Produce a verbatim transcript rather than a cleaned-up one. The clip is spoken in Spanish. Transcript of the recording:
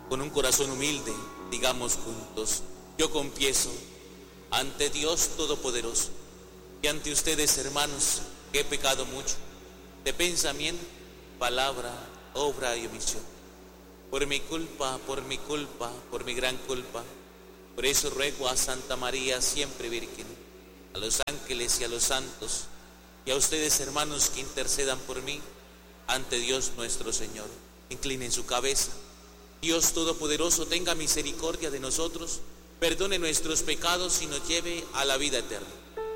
Con un corazón humilde, digamos juntos: yo confieso ante Dios Todopoderoso y ante ustedes, hermanos, que he pecado mucho de pensamiento, palabra, obra y omisión. Por mi culpa, por mi culpa, por mi gran culpa. Por eso ruego a Santa María, siempre Virgen, a los ángeles y a los santos, y a ustedes, hermanos, que intercedan por mí ante Dios nuestro Señor. Inclinen su cabeza. Dios Todopoderoso tenga misericordia de nosotros, perdone nuestros pecados y nos lleve a la vida eterna.